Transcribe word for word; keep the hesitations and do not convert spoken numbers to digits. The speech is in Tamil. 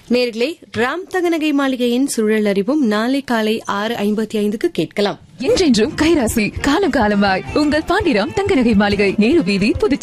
நேர்களே, ராம் தங்கநகை மாளிகையின் சுழல் அறிவும் நாளை காலை ஆறு ஐம்பத்தி ஐந்துக்கு கேட்கலாம். என்றென்றும் கைராசி காலம் காலமாய் உங்கள் பாண்டிராம் தங்கநகை மாளிகை, நேரு வீதி, புதுச்சேரி.